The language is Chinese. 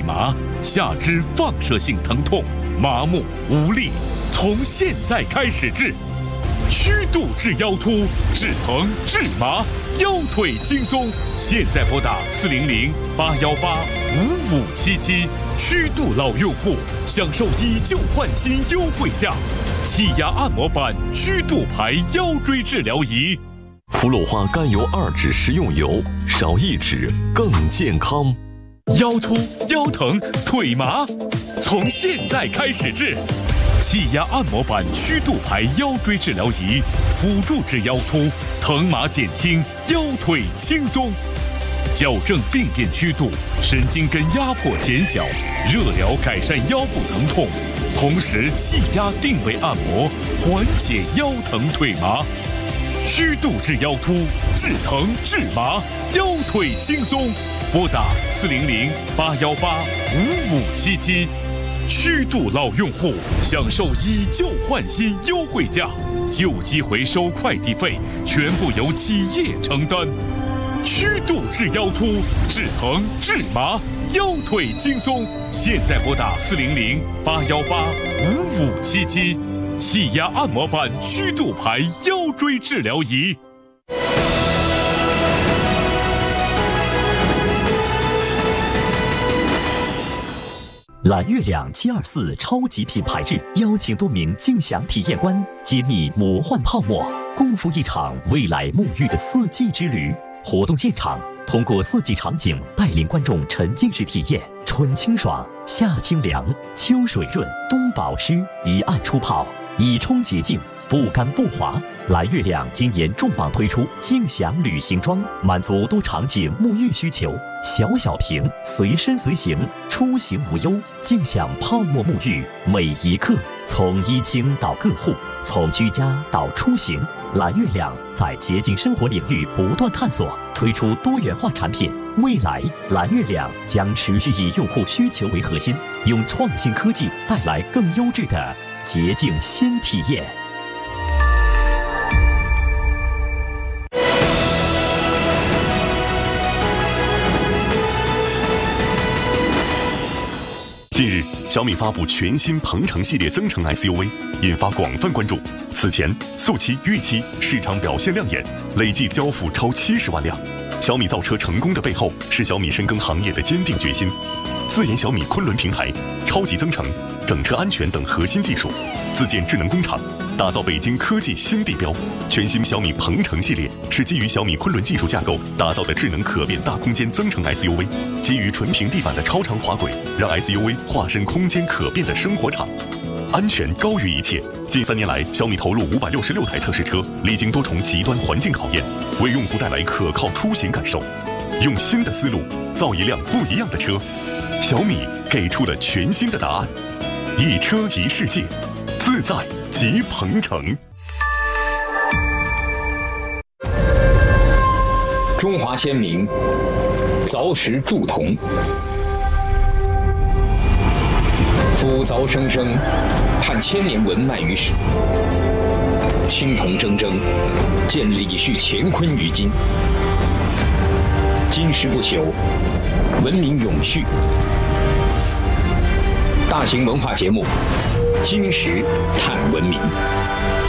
麻，下肢放射性疼痛、麻木无力，从现在开始治。曲度治腰突，治疼治麻，腰腿轻松。现在拨打400-818-5577，曲度老用户享受以旧换新优惠价，气压按摩板曲度牌腰椎治疗仪。 福禄花甘油2酯食用油，少1酯更健康。 腰突、腰疼、腿麻，从现在开始治。气压按摩板曲度牌腰椎治疗仪，辅助治腰突，疼麻减轻，腰腿轻松。矫正病变曲度，神经根压迫减小，热疗改善腰部疼痛，同时气压定位按摩，缓解腰疼腿麻。曲度治腰突，治疼治麻，腰腿轻松。拨打400-818-5577。曲度老用户享受以旧换新优惠价，旧机回收快递费全部由企业承担。曲度治腰突，治疼治麻，腰腿轻松。现在拨打400-818-5577，气压按摩板曲度牌腰椎治疗仪。 蓝月亮724超级品牌日，邀请多名竞享体验官揭秘魔幻泡沫，共赴一场未来沐浴的4季之旅。活动现场通过4季场景带领观众沉浸式体验春清爽、夏清凉、秋水润、冬保湿，一按出泡，以冲洁净，不干不滑。蓝月亮今年重磅推出竞享旅行装，满足多场景沐浴需求，小瓶随身随行，出行无忧。竞享泡沫沐浴，每一刻从衣清到个护，从居家到出行。蓝月亮在洁净生活领域不断探索，推出多元化产品。未来蓝月亮将持续以用户需求为核心，用创新科技带来更优质的洁净新体验。 近日，小米发布全新鹏程系列增程 SUV， 引发广泛关注。此前，速七、豫七市场表现亮眼，累计交付超70万辆。小米造车成功的背后，是小米深耕行业的坚定决心。自研小米昆仑平台、超级增程、整车安全等核心技术，自建智能工厂，打造北京科技新地标。全新小米鹏程系列是基于小米昆仑技术架构打造的智能可变大空间增程 SUV， 基于纯平地板的超长滑轨，让 SUV 化身空间可变的生活场。安全高于一切。近3年来，小米投入566台测试车，历经多重极端环境考验，为用户带来可靠出行感受。用新的思路造一辆不一样的车，小米给出了全新的答案。一车一世界，自在即鹏程。 中华先民凿石铸铜，夫凿生生，盼千年文脉于史。青铜铮铮，见礼序乾坤于今。金石不朽，文明永续。大型文化节目《金石探文明》。